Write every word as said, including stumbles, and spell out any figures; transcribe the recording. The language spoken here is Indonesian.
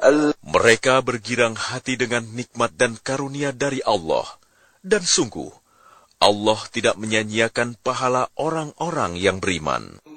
Mereka bergirang hati dengan nikmat dan karunia dari Allah. Dan sungguh, Allah tidak menyanyiakan pahala orang-orang yang beriman.